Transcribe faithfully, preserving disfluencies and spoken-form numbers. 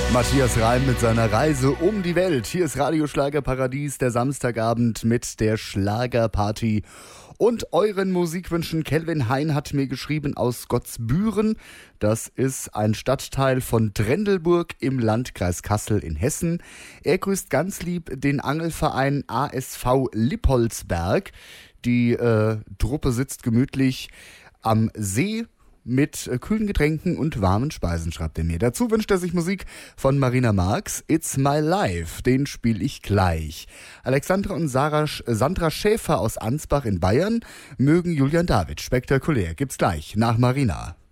Matthias Reim mit seiner Reise um die Welt. Hier ist Radio Schlagerparadies, der Samstagabend mit der Schlagerparty und euren Musikwünschen. Kelvin Hein hat mir geschrieben aus Gottsbüren. Das ist ein Stadtteil von Trendelburg im Landkreis Kassel in Hessen. Er grüßt ganz lieb den Angelverein A S V Lippoldsberg. Die äh, Truppe sitzt gemütlich am See mit äh, kühlen Getränken und warmen Speisen, schreibt er mir. Dazu wünscht er sich Musik von Marina Marx. It's My Life, den spiele ich gleich. Alexandra und Sarah, Sandra Schäfer aus Ansbach in Bayern mögen Julian David. Spektakulär, gibt's gleich nach Marina.